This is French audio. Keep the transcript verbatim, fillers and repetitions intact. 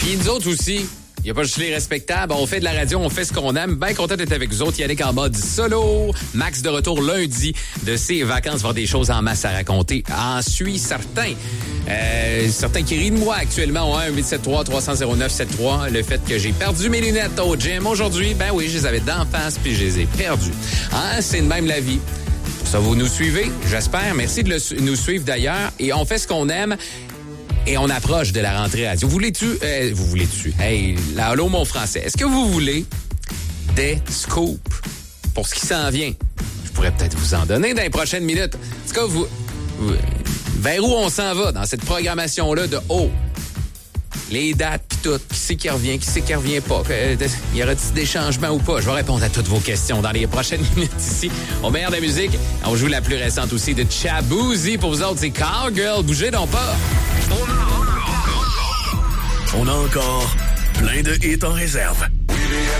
Puis nous autres aussi. Il n'y a pas juste les respectables. On fait de la radio, on fait ce qu'on aime. Bien content d'être avec vous autres. Yannick en mode solo. Max de retour lundi de ses vacances. Voir des choses en masse à raconter. En suis certain. Euh, certains qui rient de moi actuellement ont un huit sept trois trois cents neuf sept trois. Le fait que j'ai perdu mes lunettes au gym aujourd'hui, ben oui, je les avais d'en face puis je les ai perdues. Hein, c'est de même la vie. Pour ça, vous nous suivez, j'espère. Merci de le, nous suivre d'ailleurs. Et on fait ce qu'on aime. Et on approche de la rentrée radio. Vous voulez-tu... Euh, vous voulez-tu... Hey, là, allô, mon français. Est-ce que vous voulez des scoops pour ce qui s'en vient? Je pourrais peut-être vous en donner dans les prochaines minutes. En tout cas, vous... vous vers où on s'en va dans cette programmation-là de haut? Les dates pis tout. Qui c'est qui revient? Qui c'est qui revient pas? Y aura-t-il des changements ou pas? Je vais répondre à toutes vos questions dans les prochaines minutes ici. Au meilleur de la musique, on joue la plus récente aussi de Chaboozy. Pour vous autres, c'est Cowgirl. Bougez donc pas! On a encore plein de hits en réserve.